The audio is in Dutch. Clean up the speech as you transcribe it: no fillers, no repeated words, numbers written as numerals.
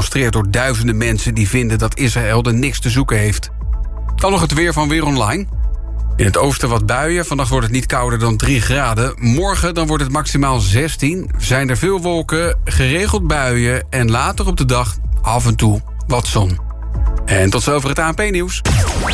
gedemonstreerd door duizenden mensen die vinden dat Israël er niks te zoeken heeft. Dan nog het weer van Weer Online. In het oosten wat buien. Vannacht wordt het niet kouder dan 3 graden. Morgen dan wordt het maximaal 16. Zijn er veel wolken, geregeld buien en later op de dag af en toe wat zon. En tot zover het ANP-nieuws.